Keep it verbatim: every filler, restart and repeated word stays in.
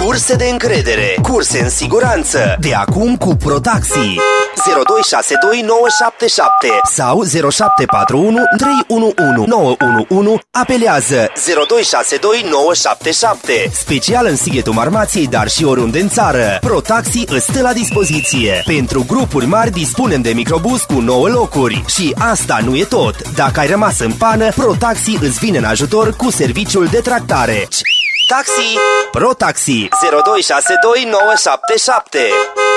Curse de încredere, curse în siguranță, de acum cu ProTaxi. zero doi șase doi nouă șapte șapte sau zero șapte patru unu trei unu unu nouă unu unu. Apelează zero doi șase doi nouă șapte șapte. Special în Sighetul Marmației, dar și oriunde în țară. ProTaxi îți stă la dispoziție. Pentru grupuri mari dispunem de microbus cu nouă locuri. Și asta nu e tot. Dacă ai rămas în pană, ProTaxi îți vine în ajutor cu serviciul de tractare. Taxi! ProTaxi zero doi șase doi nouă șapte șapte.